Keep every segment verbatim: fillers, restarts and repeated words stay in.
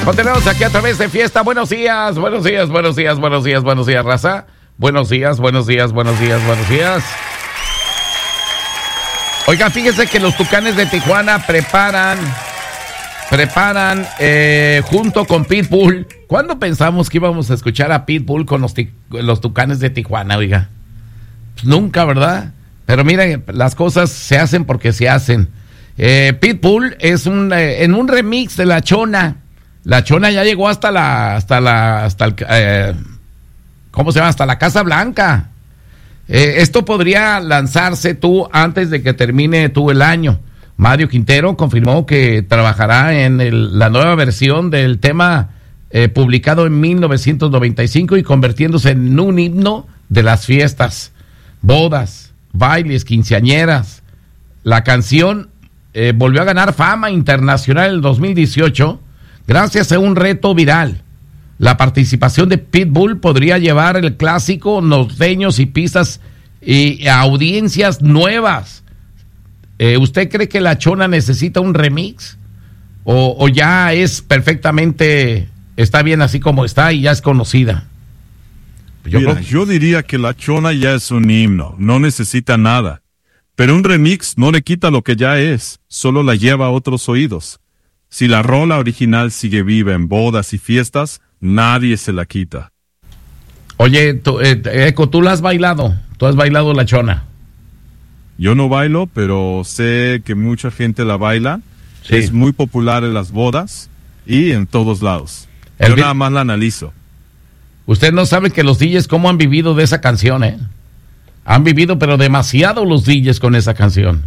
Continuamos aquí a través de Fiesta. Buenos días, buenos días, buenos días, buenos días, buenos días, raza. Buenos días, buenos días, buenos días, buenos días. Oiga, fíjese que los Tucanes de Tijuana preparan, preparan eh, junto con Pitbull. ¿Cuándo pensamos que íbamos a escuchar a Pitbull con los, los Tucanes de Tijuana, oiga? Pues nunca, ¿verdad? Pero miren, las cosas se hacen porque se hacen. Eh, Pitbull es un eh, en un remix de La Chona. La Chona ya llegó hasta la hasta la hasta el eh, ¿cómo se llama? Hasta la Casa Blanca. Eh, esto podría lanzarse tú antes de que termine tú el año. Mario Quintero confirmó que trabajará en el, la nueva versión del tema eh, publicado en mil novecientos noventa y cinco y convirtiéndose en un himno de las fiestas, bodas, bailes, quinceañeras. La canción eh, volvió a ganar fama internacional en el dos mil dieciocho gracias a un reto viral. La participación de Pitbull podría llevar el clásico norteños y pistas y a audiencias nuevas. Eh, ¿Usted cree que La Chona necesita un remix? ¿O, o ya es perfectamente, está bien así como está y ya es conocida? Yo, Mira, creo... yo diría que La Chona ya es un himno, no necesita nada. Pero un remix no le quita lo que ya es, solo la lleva a otros oídos. Si la rola original sigue viva en bodas y fiestas, nadie se la quita. Oye, tú, eh, Eco, ¿tú la has bailado? ¿Tú has bailado La Chona? Yo no bailo, pero sé que mucha gente la baila. Sí. Es muy popular en las bodas y en todos lados. El Yo vi... nada más la analizo. Usted no sabe que los D Js cómo han vivido de esa canción, ¿eh? Han vivido, pero demasiado los D Js con esa canción.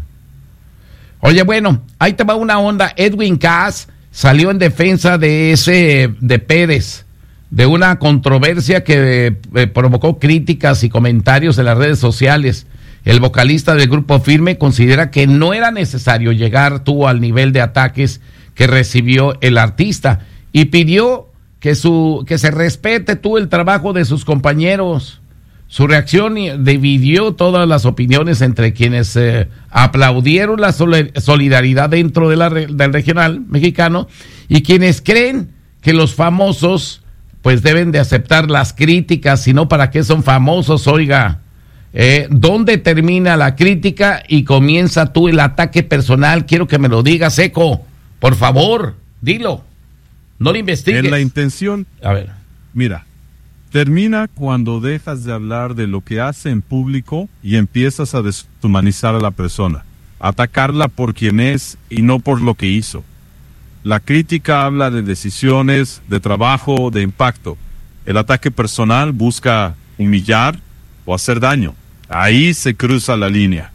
Oye, bueno, ahí te va una onda. Edwin Cass salió en defensa de ese, de Pérez, de una controversia que eh, provocó críticas y comentarios en las redes sociales. El vocalista del grupo Firme considera que no era necesario llegar tú al nivel de ataques que recibió el artista y pidió que su que se respete tú el trabajo de sus compañeros. Su reacción dividió todas las opiniones entre quienes eh, aplaudieron la solidaridad dentro de la, del regional mexicano y quienes creen que los famosos pues deben de aceptar las críticas, sino para qué son famosos, oiga. Eh, ¿Dónde termina la crítica y comienza tú el ataque personal? Quiero que me lo digas, Eco. Por favor, dilo. No lo investigues. En la intención, a ver, mira, termina cuando dejas de hablar de lo que hace en público y empiezas a deshumanizar a la persona, atacarla por quien es y no por lo que hizo. La crítica habla de decisiones, de trabajo, de impacto. El ataque personal busca humillar o hacer daño. Ahí se cruza la línea.